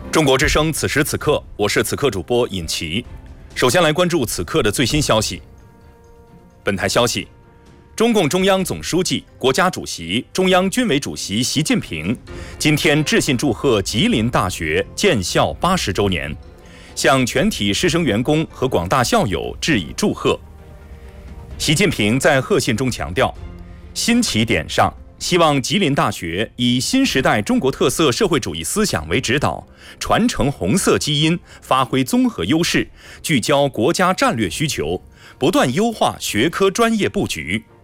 中国之声，此时此刻，我是此刻主播尹奇。首先来关注此刻的最新消息。本台消息，中共中央总书记、国家主席、中央军委主席习近平今天致信祝贺吉林大学建校80周年，向全体师生员工和广大校友致以祝贺。习近平在贺信中强调，新起点上，希望吉林大学以新时代中国特色社会主义思想为指导，传承红色基因，发挥综合优势，聚焦国家战略需求，不断优化学科专业布局，